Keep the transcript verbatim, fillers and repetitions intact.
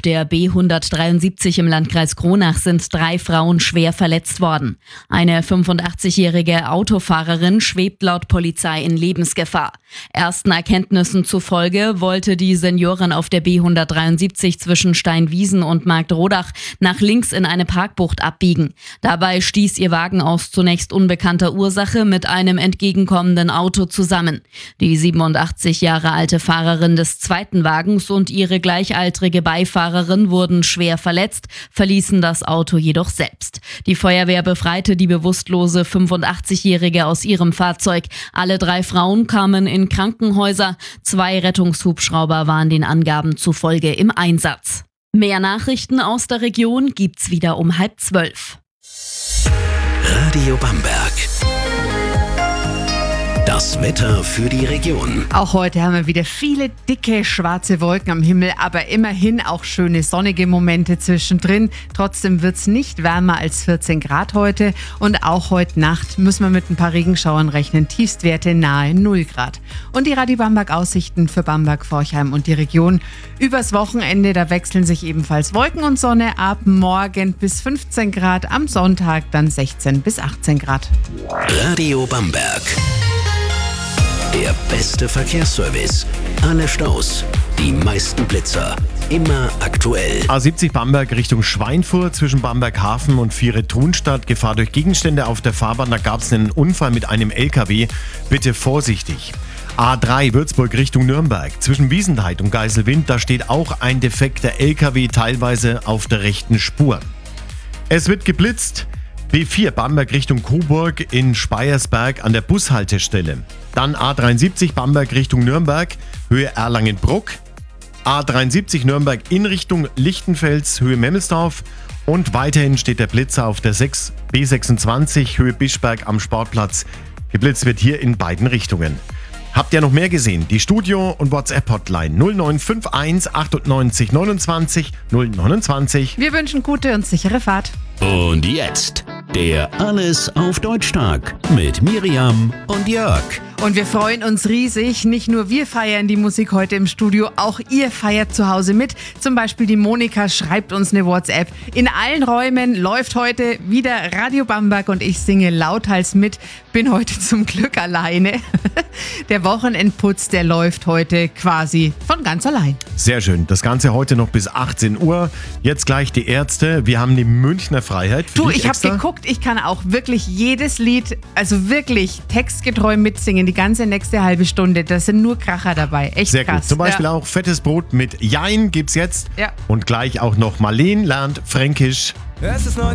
der B hundertdreiundsiebzig im Landkreis Kronach sind drei Frauen schwer verletzt worden. Eine fünfundachtzigjährige Autofahrerin schwebt laut Polizei in Lebensgefahr. Ersten Erkenntnissen zufolge wollte die Seniorin auf der B hundertdreiundsiebzig zwischen Steinwiesen und Marktrodach nach links in eine Parkbucht abbiegen. Dabei stieß ihr Wagen aus zunächst unbekannter Ursache mit einem entgegenkommenden Auto zusammen. Die siebenundachtzig Jahre alte Fahrerin des zweiten Wagens und ihre gleichaltrige Beifahrerin wurden schwer verletzt, verließen das Auto jedoch selbst. Die Feuerwehr befreite die bewusstlose fünfundachtzigjährige aus ihrem Fahrzeug. Alle drei Frauen kamen in Krankenhäuser. Zwei Rettungshubschrauber waren den Angaben zufolge im Einsatz. Mehr Nachrichten aus der Region gibt's wieder um halb zwölf. Radio Bamberg. Das Wetter für die Region. Auch heute haben wir wieder viele dicke schwarze Wolken am Himmel, aber immerhin auch schöne sonnige Momente zwischendrin. Trotzdem wird es nicht wärmer als vierzehn Grad heute und auch heute Nacht müssen wir mit ein paar Regenschauern rechnen. Tiefstwerte nahe null Grad. Und die Radio Bamberg Aussichten für Bamberg, Forchheim und die Region. Übers Wochenende, da wechseln sich ebenfalls Wolken und Sonne ab morgen bis fünfzehn Grad, am Sonntag dann sechzehn bis achtzehn Grad. Radio Bamberg. Der beste Verkehrsservice. Alle Staus, die meisten Blitzer. Immer aktuell. A siebzig Bamberg Richtung Schweinfurt zwischen Bamberg Hafen und Viere-Thunstadt. Gefahr durch Gegenstände auf der Fahrbahn. Da gab es einen Unfall mit einem L K W. Bitte vorsichtig. A drei Würzburg Richtung Nürnberg. Zwischen Wiesenheid und Geiselwind. Da steht auch ein defekter L K W teilweise auf der rechten Spur. Es wird geblitzt. B vier Bamberg Richtung Coburg in Speyersberg an der Bushaltestelle. Dann A dreiundsiebzig Bamberg Richtung Nürnberg, Höhe Erlangen-Bruck. A dreiundsiebzig Nürnberg in Richtung Lichtenfels, Höhe Memmelsdorf. Und weiterhin steht der Blitzer auf der sechs B sechsundzwanzig, Höhe Bischberg am Sportplatz. Geblitzt wird hier in beiden Richtungen. Habt ihr noch mehr gesehen? Die Studio- und WhatsApp-Hotline null neun fünf eins achtundneunzig neunundzwanzig null neunundzwanzig. Wir wünschen gute und sichere Fahrt. Und jetzt der Alles auf Deutsch-Tag mit Miriam und Jörg. Und wir freuen uns riesig. Nicht nur wir feiern die Musik heute im Studio, auch ihr feiert zu Hause mit. Zum Beispiel die Monika schreibt uns eine WhatsApp. In allen Räumen läuft heute wieder Radio Bamberg und ich singe lauthals mit. Bin heute zum Glück alleine. Der Wochenendputz, der läuft heute quasi von ganz allein. Sehr schön. Das Ganze heute noch bis achtzehn Uhr. Jetzt gleich die Ärzte. Wir haben die Münchner Freiheit. Du, ich habe geguckt, ich kann auch wirklich jedes Lied, also wirklich textgetreu mitsingen. Die ganze nächste halbe Stunde. Da sind nur Kracher dabei. Echt Sehr krass. gut. Zum Beispiel ja. auch Fettes Brot mit Jein gibt's jetzt. Ja. Und gleich auch noch Marleen lernt Fränkisch. Es ist neun